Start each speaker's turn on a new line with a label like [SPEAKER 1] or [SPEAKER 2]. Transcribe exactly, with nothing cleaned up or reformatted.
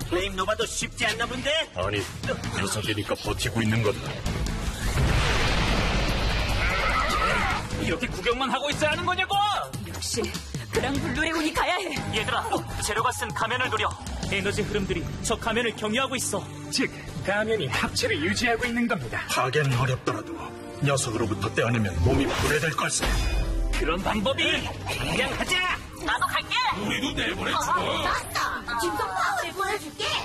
[SPEAKER 1] 플레임 노바도 쉽지 않나 본데?
[SPEAKER 2] 아니, 녀석이니까 버티고 있는 거다.
[SPEAKER 3] 이렇게 구경만 하고 있어야 하는 거냐고!
[SPEAKER 4] 역시 그랑블루의 운이 가야 해.
[SPEAKER 3] 얘들아, 제로가 쓴 가면을 노려. 에너지 흐름들이 저 가면을 경유하고 있어.
[SPEAKER 5] 즉, 가면이 합체를 유지하고 있는 겁니다.
[SPEAKER 2] 하기는 어렵더라도 녀석으로부터 떼어내면 몸이 분해될 걸세.
[SPEAKER 3] 그런 방법이
[SPEAKER 1] 그냥 하자!
[SPEAKER 4] 나도 갈게.
[SPEAKER 2] 우리도 내보내줘.
[SPEAKER 4] 맞다. 진성 파워를 보여줄게.